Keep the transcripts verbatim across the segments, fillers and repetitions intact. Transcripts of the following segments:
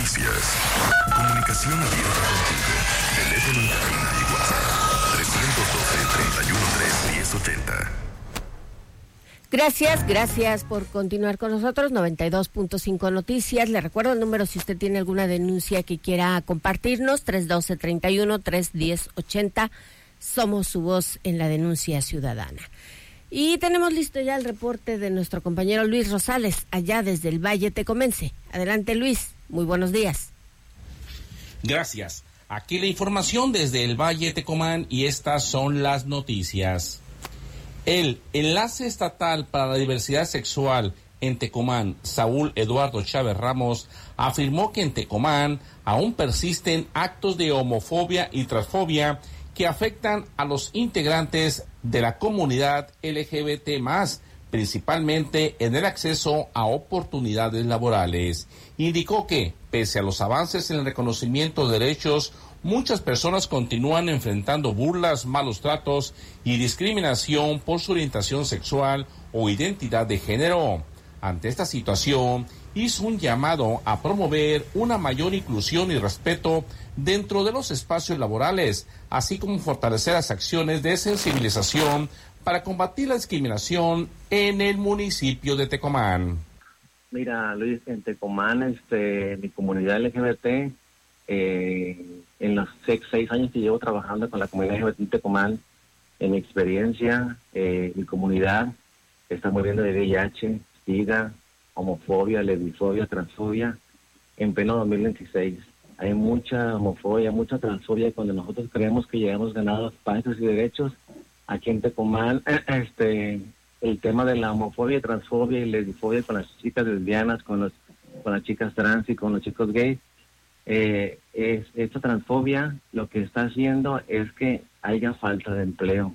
noticias. Comunicación abierta contigo. Teléfono en cabina y WhatsApp. trescientos doce, treinta y uno tres, diez ochenta. Gracias, gracias por continuar con nosotros. noventa y dos punto cinco Noticias. Le recuerdo el número si usted tiene alguna denuncia que quiera compartirnos, tres doce, treinta y uno, tres diez ochenta. Somos su voz en la denuncia ciudadana. Y tenemos listo ya el reporte de nuestro compañero Luis Rosales, allá desde el Valle Tecomense. Adelante, Luis. Muy buenos días. Gracias. Aquí la información desde el Valle Tecomán y estas son las noticias. El enlace estatal para la diversidad sexual en Tecomán, Saúl Eduardo Chávez Ramos, afirmó que en Tecomán aún persisten actos de homofobia y transfobia que afectan a los integrantes de la comunidad L G B T más, principalmente en el acceso a oportunidades laborales. Indicó que, pese a los avances en el reconocimiento de derechos, muchas personas continúan enfrentando burlas, malos tratos y discriminación por su orientación sexual o identidad de género. Ante esta situación, hizo un llamado a promover una mayor inclusión y respeto dentro de los espacios laborales, así como fortalecer las acciones de sensibilización para combatir la discriminación en el municipio de Tecomán. Mira, Luis, en Tecomán, este, mi comunidad L G B T, eh, en los seis, seis años que llevo trabajando con la comunidad L G B T en Tecomán, en mi experiencia, eh, mi comunidad está muriendo de V I H, SIDA, homofobia, lesbifobia, transfobia, en pleno dos mil veintiséis. Hay mucha homofobia, mucha transfobia. Cuando nosotros creemos que ya hemos ganado espacios y derechos, aquí en Tecomán, este, el tema de la homofobia, transfobia y lesbifobia con las chicas lesbianas, con, los, con las chicas trans y con los chicos gays, eh, es, esta transfobia lo que está haciendo es que haya falta de empleo.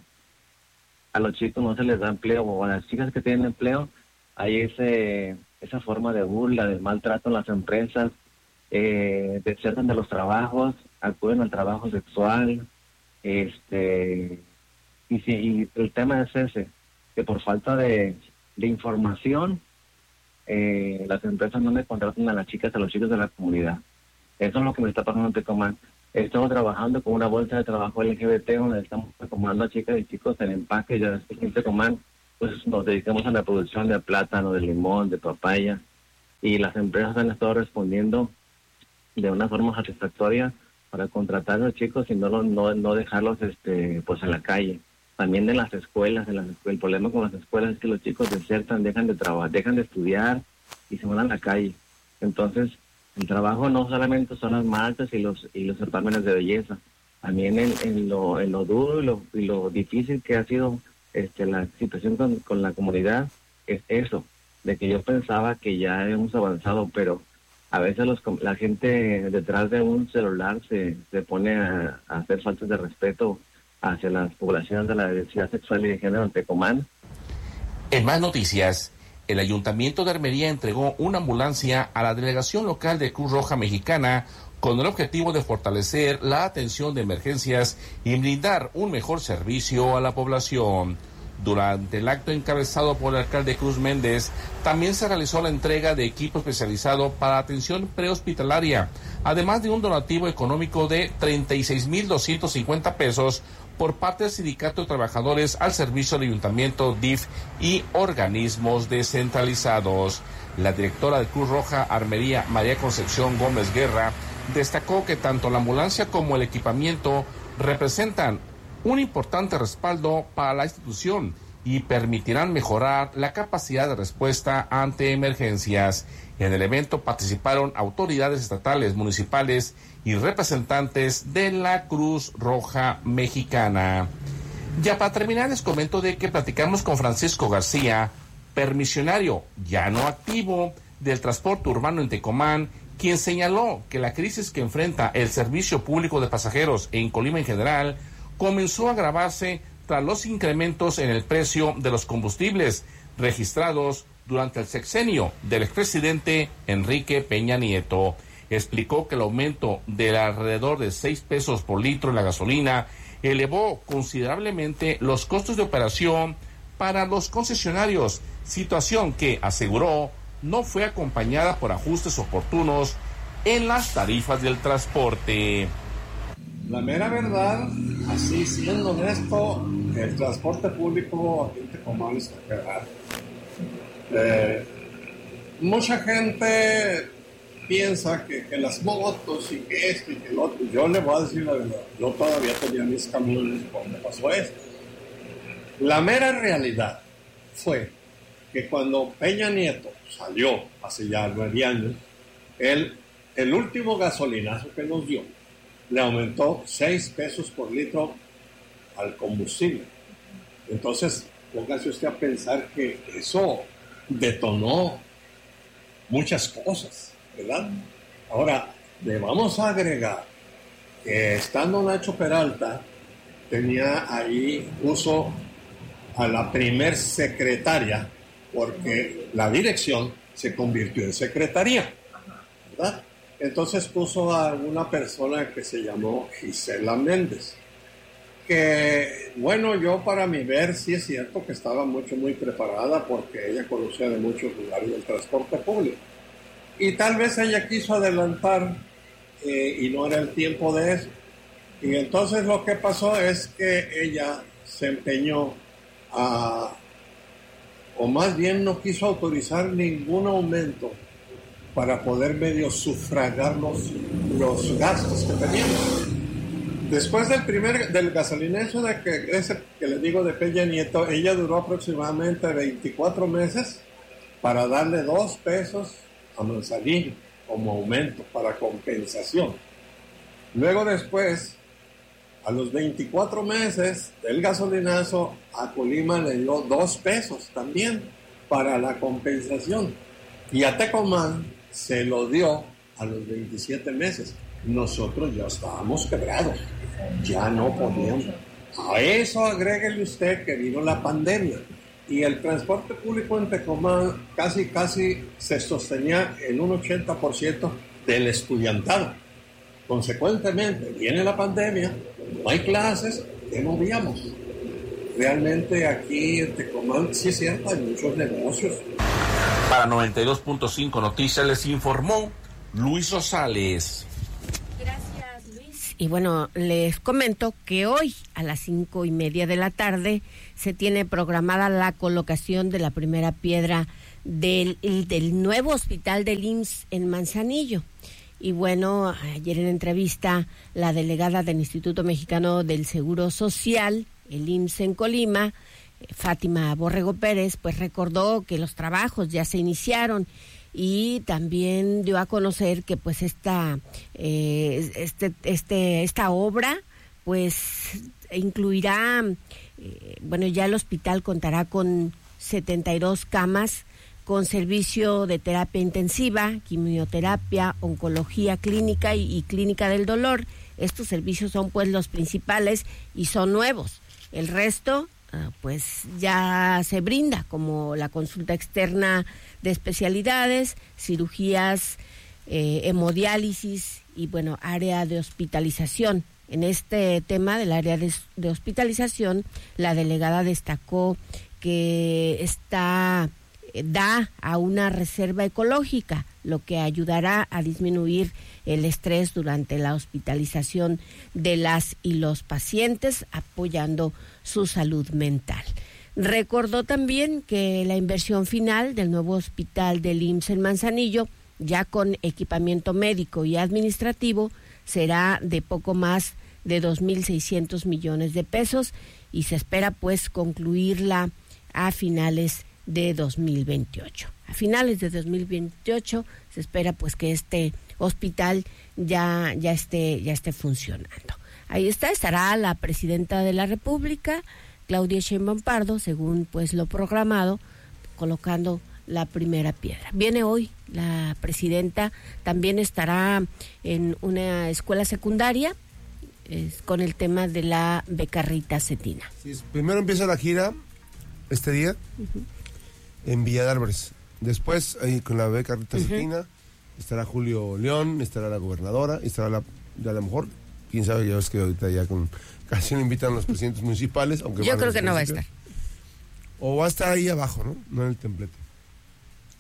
A los chicos no se les da empleo, o a las chicas que tienen empleo, hay ese esa forma de burla, de maltrato en las empresas, eh, desertan de los trabajos, acuden al trabajo sexual, este y, si, y el tema es ese, que por falta de, de información, eh, las empresas no le contratan a las chicas, a los chicos de la comunidad. Eso es lo que me está pasando en Tecomán. Estamos trabajando con una bolsa de trabajo L G B T, donde estamos acomodando a chicas y chicos en empaque. Ya después en Tecomán, pues nos dedicamos a la producción de plátano, de limón, de papaya, y las empresas han estado respondiendo de una forma satisfactoria para contratar a los chicos y no no, no dejarlos este pues en la calle. También en las escuelas, en las, el problema con las escuelas es que los chicos desertan, dejan de trabajar, dejan de estudiar y se van a la calle. Entonces, el trabajo no solamente son las marchas y los y los certámenes de belleza, también en, en lo en lo duro y lo, y lo difícil que ha sido este la situación con, con la comunidad, es eso, de que yo pensaba que ya hemos avanzado, pero a veces los, la gente detrás de un celular se, se pone a, a hacer faltas de respeto hacia las poblaciones de la diversidad sexual y de género en Tecomán. En más noticias, el Ayuntamiento de Armería entregó una ambulancia a la Delegación Local de Cruz Roja Mexicana con el objetivo de fortalecer la atención de emergencias y brindar un mejor servicio a la población. Durante el acto encabezado por el alcalde Cruz Méndez, también se realizó la entrega de equipo especializado para atención prehospitalaria, además de un donativo económico de treinta y seis mil doscientos cincuenta pesos por parte del Sindicato de Trabajadores al servicio del Ayuntamiento, D I F y organismos descentralizados. La directora de Cruz Roja Armería, María Concepción Gómez Guerra, destacó que tanto la ambulancia como el equipamiento representan un importante respaldo para la institución y permitirán mejorar la capacidad de respuesta ante emergencias. En el evento participaron autoridades estatales, municipales y representantes de la Cruz Roja Mexicana. Ya para terminar, les comento de que platicamos con Francisco García, permisionario ya no activo del transporte urbano en Tecomán, quien señaló que la crisis que enfrenta el servicio público de pasajeros en Colima en general comenzó a agravarse tras los incrementos en el precio de los combustibles registrados durante el sexenio del expresidente Enrique Peña Nieto. Explicó que el aumento de alrededor de seis pesos por litro en la gasolina elevó considerablemente los costos de operación para los concesionarios, situación que, aseguró, no fue acompañada por ajustes oportunos en las tarifas del transporte. La mera verdad, así siendo honesto, el transporte público aquí en Tecomán está quebrado. Eh, mucha gente piensa que, que las motos y que esto y que lo otro. Yo le voy a decir la verdad, yo todavía tenía mis camiones cuando pasó esto. La mera realidad fue que cuando Peña Nieto salió hace ya nueve años, él, el último gasolinazo que nos dio le aumentó seis pesos por litro al combustible. Entonces, póngase usted a pensar que eso detonó muchas cosas, ¿verdad? Ahora, le vamos a agregar que estando Nacho Peralta, tenía ahí puso a la primer secretaria, porque la dirección se convirtió en secretaría, ¿verdad? Entonces puso a una persona que se llamó Gisela Méndez, que, bueno, yo para mi ver sí es cierto que estaba mucho, muy preparada porque ella conocía de muchos lugares del transporte público. Y tal vez ella quiso adelantar eh, y no era el tiempo de eso. Y entonces lo que pasó es que ella se empeñó a, o más bien no quiso autorizar ningún aumento para poder medio sufragar los, los gastos que teníamos. Después del primer, del gasolinazo de que, ese que les digo de Peña Nieto, ella duró aproximadamente veinticuatro meses para darle dos pesos a Manzanillo como aumento para compensación. Luego después, a los veinticuatro meses del gasolinazo, a Colima le dio dos pesos también para la compensación. Y a Tecomán se lo dio a los veintisiete meses. Nosotros ya estábamos quebrados, ya no podíamos. A eso agréguele usted que vino la pandemia y el transporte público en Tecomán casi casi se sostenía en un ochenta por ciento del estudiantado. Consecuentemente, viene la pandemia, no hay clases, ¿qué movíamos? Realmente aquí en Tecomán sí es cierto, hay muchos negocios. Para noventa y dos punto cinco Noticias les informó Luis Rosales. Gracias, Luis. Y bueno, les comento que hoy a las cinco y media de la tarde se tiene programada la colocación de la primera piedra del, del nuevo hospital del I M S S en Manzanillo. Y bueno, ayer en entrevista, la delegada del Instituto Mexicano del Seguro Social, el I M S S en Colima, Fátima Borrego Pérez, pues recordó que los trabajos ya se iniciaron y también dio a conocer que pues esta eh, este este esta obra pues incluirá eh, bueno, ya el hospital contará con setenta y dos camas con servicio de terapia intensiva, quimioterapia, oncología clínica y, y clínica del dolor. Estos servicios son pues los principales y son nuevos. El resto pues ya se brinda, como la consulta externa de especialidades, cirugías, eh, hemodiálisis y bueno, área de hospitalización. En este tema del área de, de hospitalización, la delegada destacó que está eh, da a una reserva ecológica, lo que ayudará a disminuir el estrés durante la hospitalización de las y los pacientes, apoyando su salud mental. Recordó también que la inversión final del nuevo hospital del I M S S en Manzanillo, ya con equipamiento médico y administrativo, será de poco más de dos mil seiscientos millones de pesos y se espera pues concluirla a finales de dos mil veintiocho. A finales de dos mil veintiocho se espera pues que este hospital ya ya esté ya esté funcionando. Ahí está, estará la presidenta de la República, Claudia Sheinbaum Pardo, según pues lo programado, colocando la primera piedra. Viene hoy la presidenta, también estará en una escuela secundaria es, con el tema de la becarrita cetina. Sí, primero empieza la gira este día uh-huh. en Villa de Álvarez. Después, ahí con la becarrita uh-huh. cetina, estará Julio León, estará la gobernadora, estará la, a lo mejor, quién sabe, ya ves que ahorita ya con casi no invitan a los presidentes municipales, aunque yo creo que no va a estar. O va a estar ahí abajo, ¿no? No en el templete.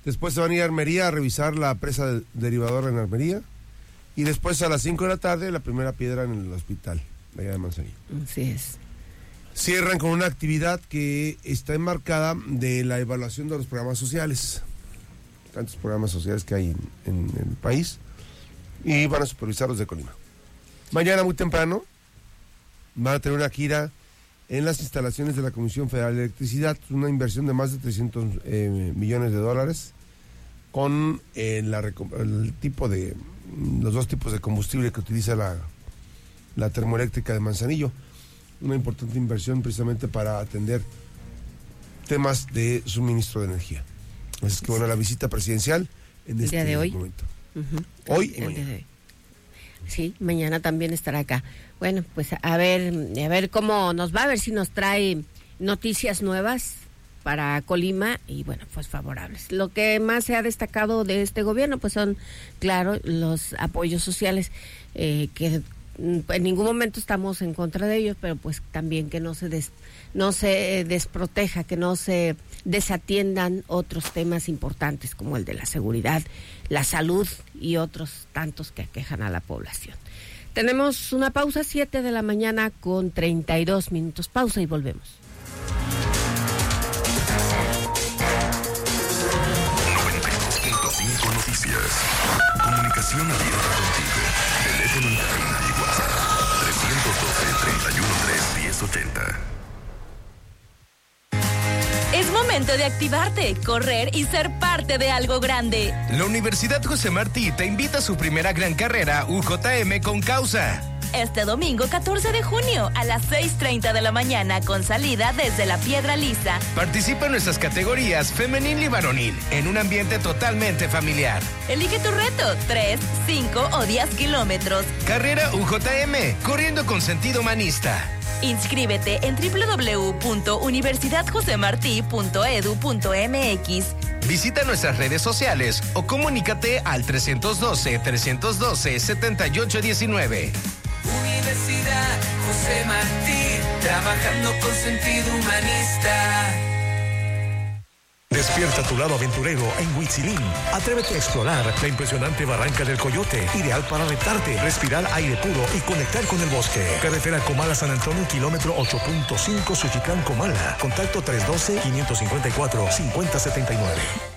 Después se van a ir a Armería a revisar la presa de, derivadora en Armería. Y después a las cinco de la tarde la primera piedra en el hospital, allá de Manzanillo. Así es. Cierran con una actividad que está enmarcada de la evaluación de los programas sociales. Tantos programas sociales que hay en, en el país. Y van a supervisar los de Colima. Mañana muy temprano van a tener una gira en las instalaciones de la Comisión Federal de Electricidad, una inversión de más de trescientos eh, millones de dólares, con eh, la, el tipo de, los dos tipos de combustible que utiliza la, la termoeléctrica de Manzanillo. Una importante inversión precisamente para atender temas de suministro de energía. Así es que bueno, la visita presidencial en el este día de hoy. momento. Uh-huh. Hoy y el mañana. día de hoy. Sí, mañana también estará acá. Bueno, pues a ver, a ver cómo nos va, a ver si nos trae noticias nuevas para Colima y bueno, pues favorables. Lo que más se ha destacado de este gobierno, pues son, claro, los apoyos sociales, eh, que en ningún momento estamos en contra de ellos, pero pues también que no se des, no se desproteja, que no se desatiendan otros temas importantes como el de la seguridad, la salud y otros tantos que aquejan a la población. Tenemos una pausa, siete de la mañana con treinta y dos minutos. Pausa y volvemos. noventa y dos punto cinco Noticias. Comunicación abierta contigo. Teléfono en cabina y WhatsApp. tres uno dos, tres uno tres, uno cero ocho cero. Es momento de activarte, correr y ser parte de algo grande. La Universidad José Martí te invita a su primera gran carrera U J M con causa. Este domingo catorce de junio a las seis treinta de la mañana con salida desde La Piedra Lisa. Participa en nuestras categorías femenil y varonil en un ambiente totalmente familiar. Elige tu reto, tres, cinco o diez kilómetros. Carrera U J M, corriendo con sentido humanista. Inscríbete en doble u doble u doble u punto universidad jose martí punto e d u punto m x. Visita nuestras redes sociales o comunícate al tres uno dos, tres uno dos, siete ocho uno nueve. Universidad José Martí, trabajando con sentido humanista. Despierta tu lado aventurero en Huitzilín. Atrévete a explorar la impresionante Barranca del Coyote, ideal para retarte, respirar aire puro y conectar con el bosque. Carretera Comala-San Antonio, kilómetro ocho punto cinco, Suchitlán, Comala. Contacto tres uno dos, cinco cinco cuatro, cinco cero siete nueve.